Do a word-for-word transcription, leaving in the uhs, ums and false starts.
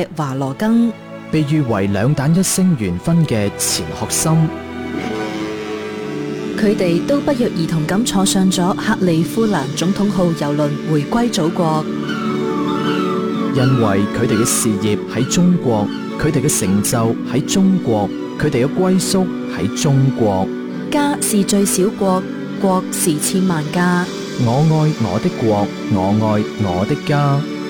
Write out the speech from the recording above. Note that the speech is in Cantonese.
華羅庚， 被譽為兩彈一星緣分嘅錢學森， 佢哋都不約而同咁坐上咗克利夫蘭總統號郵輪回歸祖國。 因為佢哋嘅事業喺中國，佢哋嘅成就喺中國，佢哋嘅歸宿喺中國。 家是最小國，國是千萬家。 我愛我的國，我愛我的家。